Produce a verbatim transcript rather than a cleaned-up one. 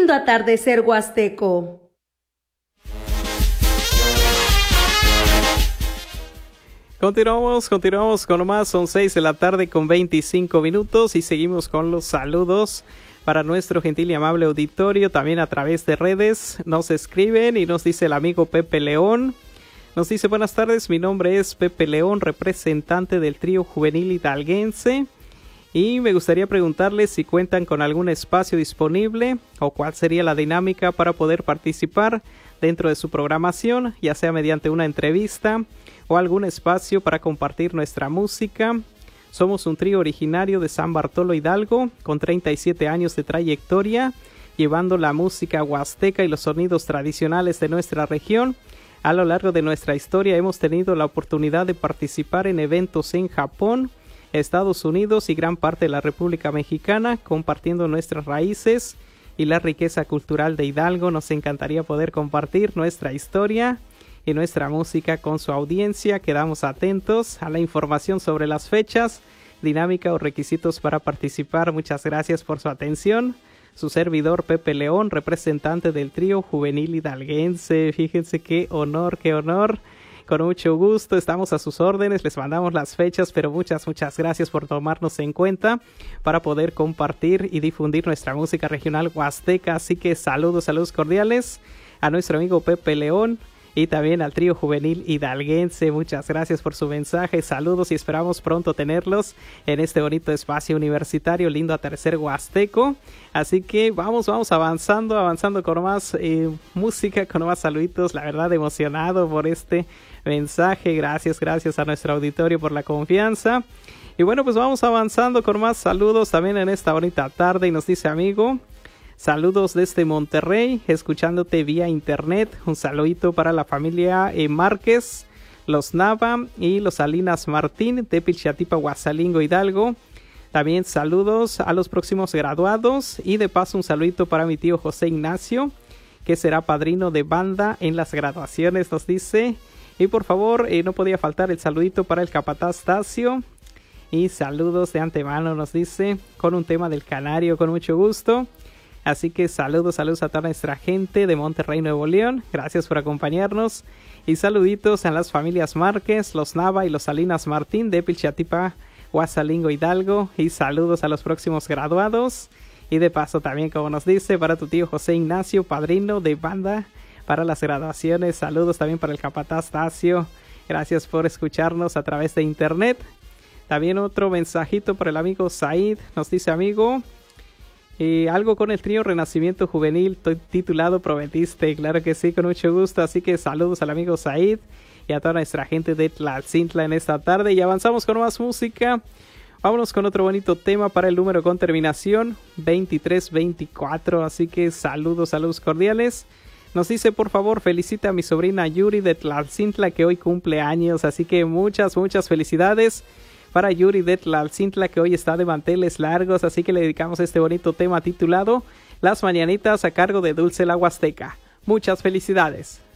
Lindo atardecer huasteco. Continuamos, continuamos con más, son seis de la tarde con veinticinco minutos y seguimos con los saludos para nuestro gentil y amable auditorio, también a través de redes. Nos escriben y nos dice el amigo Pepe León, nos dice: buenas tardes, mi nombre es Pepe León, representante del trío juvenil hidalguense, y me gustaría preguntarles si cuentan con algún espacio disponible o cuál sería la dinámica para poder participar dentro de su programación, ya sea mediante una entrevista o algún espacio para compartir nuestra música. Somos un trío originario de San Bartolo Hidalgo, con treinta y siete años de trayectoria, llevando la música huasteca y los sonidos tradicionales de nuestra región. A lo largo de nuestra historia hemos tenido la oportunidad de participar en eventos en Japón, Estados Unidos y gran parte de la República Mexicana, compartiendo nuestras raíces y la riqueza cultural de Hidalgo. Nos encantaría poder compartir nuestra historia y nuestra música con su audiencia. Quedamos atentos a la información sobre las fechas, dinámica o requisitos para participar. Muchas gracias por su atención. Su servidor Pepe León, representante del trío juvenil hidalguense. Fíjense qué honor, qué honor. Con mucho gusto, estamos a sus órdenes, les mandamos las fechas, pero muchas, muchas gracias por tomarnos en cuenta para poder compartir y difundir nuestra música regional huasteca. Así que saludos, saludos cordiales a nuestro amigo Pepe León y también al trío juvenil hidalguense. Muchas gracias por su mensaje, saludos y esperamos pronto tenerlos en este bonito espacio universitario, lindo atardecer huasteco. Así que vamos, vamos avanzando, avanzando con más eh, música, con más saluditos. La verdad, emocionado por este mensaje. Gracias, gracias a nuestro auditorio por la confianza. Y bueno, pues vamos avanzando con más saludos también en esta bonita tarde. Y nos dice amigo: saludos desde Monterrey, escuchándote vía internet. Un saludito para la familia eh, Márquez, los Nava y los Salinas Martín de Pilchatipa, Guasalingo, Hidalgo. También saludos a los próximos graduados y de paso un saludito para mi tío José Ignacio, que será padrino de banda en las graduaciones, nos dice. Y por favor, eh, no podía faltar el saludito para el capataz Tacio. Y saludos de antemano, nos dice, con un tema del Canario, con mucho gusto. Así que saludos, saludos a toda nuestra gente de Monterrey, Nuevo León. Gracias por acompañarnos. Y saluditos a las familias Márquez, los Nava y los Salinas Martín de Pilchatipa, Guasalingo, Hidalgo. Y saludos a los próximos graduados. Y de paso también, como nos dice, para tu tío José Ignacio, padrino de banda para las graduaciones. Saludos también para el capataz Tacio. Gracias por escucharnos a través de internet. También otro mensajito para el amigo Said. Nos dice amigo: Eh, algo con el trío Renacimiento Juvenil titulado Prometiste. Claro que sí, con mucho gusto. Así que saludos al amigo Said y a toda nuestra gente de Tlaltzintla en esta tarde. Y avanzamos con más música. Vámonos con otro bonito tema para el número con terminación veintitrés veinticuatro. Así que saludos, saludos cordiales. Nos dice: por favor, felicita a mi sobrina Yuri de Tlaltzintla, que hoy cumple años. Así que muchas, muchas felicidades para Yuri de Tlaltzintla, que hoy está de manteles largos. Así que le dedicamos este bonito tema titulado Las Mañanitas, a cargo de Dulce la Huasteca. Muchas felicidades.